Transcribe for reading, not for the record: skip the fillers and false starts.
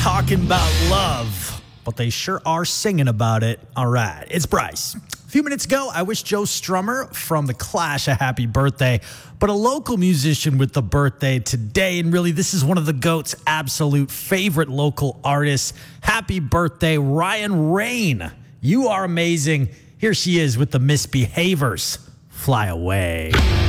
talking about love, but they sure are singing about it. All right, it's Bryce. A few minutes ago, I wished Joe Strummer from The Clash a happy birthday, but a local musician with the birthday today, and really this is one of the GOAT's absolute favorite local artists. Happy birthday, Ryan Rain. You are amazing. Here she is with the Misbehaviors. Fly Away.